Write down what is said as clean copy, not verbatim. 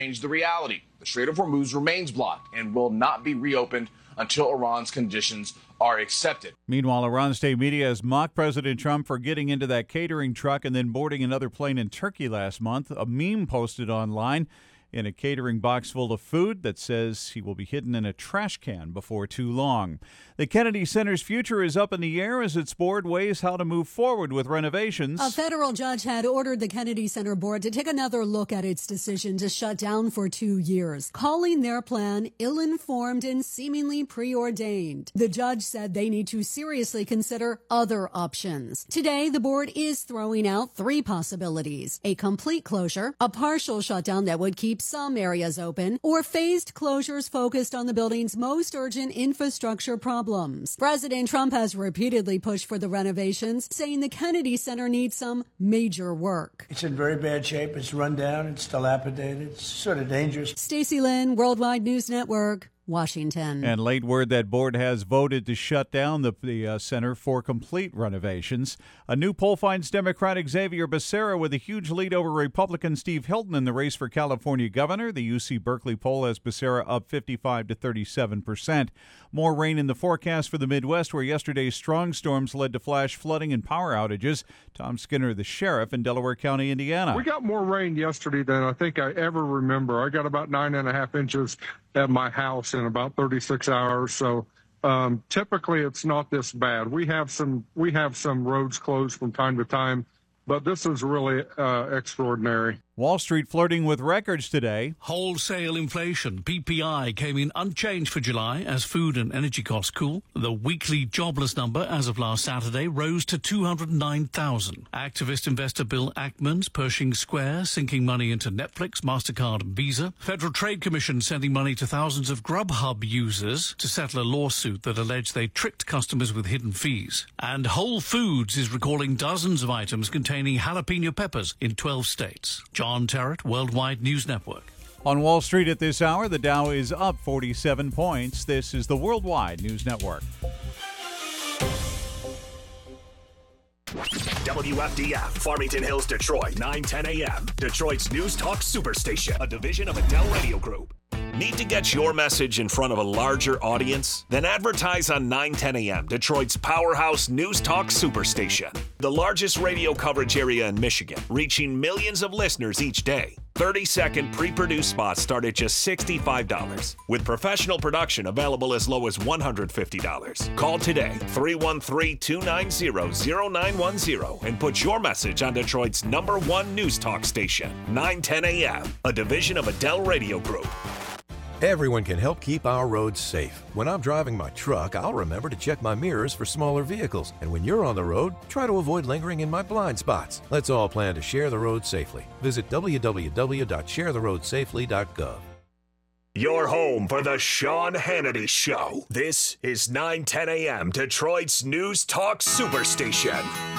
change the reality. The Strait of Hormuz remains blocked and will not be reopened until Iran's conditions are accepted. Meanwhile, Iran state media has mocked President Trump for getting into that catering truck and then boarding another plane in Turkey last month. A meme posted online in a catering box full of food that says he will be hidden in a trash can before too long. The Kennedy Center's future is up in the air as its board weighs how to move forward with renovations. A federal judge had ordered the Kennedy Center board to take another look at its decision to shut down for 2 years, calling their plan ill-informed and seemingly preordained. The judge said they need to seriously consider other options. Today, the board is throwing out 3 possibilities: a complete closure, a partial shutdown that would keep some areas open, or phased closures focused on the building's most urgent infrastructure problems. President Trump has repeatedly pushed for the renovations, saying the Kennedy Center needs some major work. It's in very bad shape. It's run down. It's dilapidated. It's sort of dangerous. Stacey Lynn, Worldwide News Network, Washington. And late word that board has voted to shut down the center for complete renovations. A new poll finds Democratic Xavier Becerra with a huge lead over Republican Steve Hilton in the race for California governor. The UC Berkeley poll has Becerra up 55 to 37%. More rain in the forecast for the Midwest, where yesterday's strong storms led to flash flooding and power outages. Tom Skinner, the sheriff in Delaware County, Indiana. We got more rain yesterday than I think I ever remember. I got about 9.5 inches at my house in about 36 hours. So typically it's not this bad. We have some roads closed from time to time, but this is really extraordinary. Wall Street flirting with records today. Wholesale inflation, PPI, came in unchanged for July as food and energy costs cool. The weekly jobless number as of last Saturday rose to 209,000. Activist investor Bill Ackman's Pershing Square sinking money into Netflix, MasterCard and Visa. Federal Trade Commission sending money to thousands of Grubhub users to settle a lawsuit that alleged they tricked customers with hidden fees. And Whole Foods is recalling dozens of items containing jalapeno peppers in 12 states. John Terrett, Worldwide News Network. On Wall Street at this hour, the Dow is up 47 points. This is the Worldwide News Network. WFDF, Farmington Hills, Detroit, 9:10 a.m. Detroit's News Talk Superstation, a division of Adele Radio Group. Need to get your message in front of a larger audience? Then advertise on 9:10 a.m., Detroit's powerhouse News Talk Superstation. The largest radio coverage area in Michigan, reaching millions of listeners each day. 30-second pre-produced spots start at just $65, with professional production available as low as $150. Call today, 313-290-0910, and put your message on Detroit's #1 News Talk station, 9:10 a.m., a division of Adele Radio Group. Everyone can help keep our roads safe. When I'm driving my truck, I'll remember to check my mirrors for smaller vehicles. And when you're on the road, try to avoid lingering in my blind spots. Let's all plan to share the road safely. Visit www.sharetheroadsafely.gov. Your home for the Sean Hannity Show. This is 9:10 a.m. Detroit's News Talk Superstation.